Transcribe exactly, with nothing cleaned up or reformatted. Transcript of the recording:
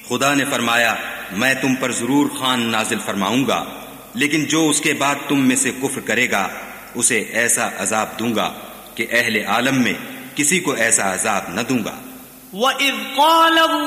खुदा ने फरमाया, मैं तुम पर जरूर खान नाजिल फरमाऊंगा, लेकिन जो उसके बाद तुम में से कुफ्र करेगा उसे ऐसा अजाब दूंगा कि अहले आलम में किसी को ऐसा अजाब न दूंगा।